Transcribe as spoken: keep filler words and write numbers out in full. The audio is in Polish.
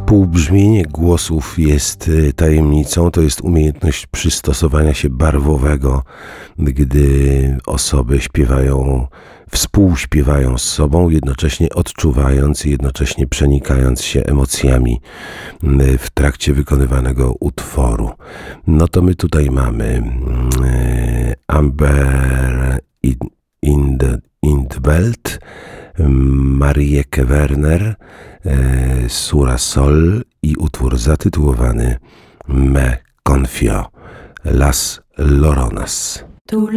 Współbrzmienie głosów jest tajemnicą, to jest umiejętność przystosowania się barwowego, gdy osoby śpiewają, współśpiewają z sobą, jednocześnie odczuwając i jednocześnie przenikając się emocjami w trakcie wykonywanego utworu. No to my tutaj mamy Amber in the, in the Welt, Marieke Werner, Sura Sol i utwór zatytułowany Me Confio, Las Lloronas.